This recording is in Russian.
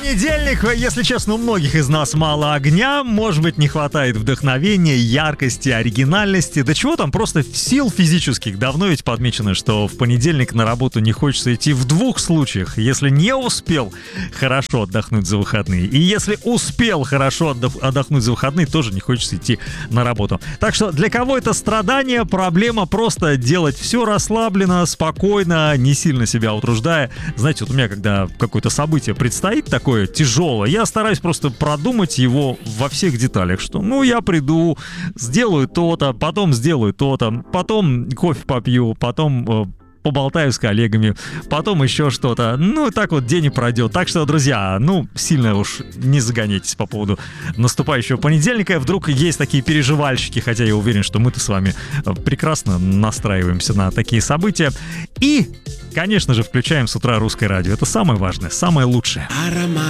Понедельник, если честно, у многих из нас мало огня, может быть, не хватает вдохновения, яркости, оригинальности, да чего там, просто сил физических. Давно ведь подмечено, что в понедельник на работу не хочется идти в двух случаях. Если не успел хорошо отдохнуть за выходные, и если успел хорошо отдохнуть за выходные, тоже не хочется идти на работу. Так что для кого это страдание, проблема просто делать все расслабленно, спокойно, не сильно себя утруждая. Знаете, вот у меня, когда какое-то событие предстоит такое тяжелое, я стараюсь просто продумать его во всех деталях, что, я приду, сделаю то-то, потом сделаю то-то, потом кофе попью, потом поболтаю с коллегами, потом еще что-то. И так вот день и пройдет. Так что, друзья, сильно уж не загоняйтесь по поводу наступающего понедельника. Вдруг есть такие переживальщики, хотя я уверен, что мы-то с вами прекрасно настраиваемся на такие события. И, конечно же, включаем с утра русское радио. Это самое важное, самое лучшее. Аромат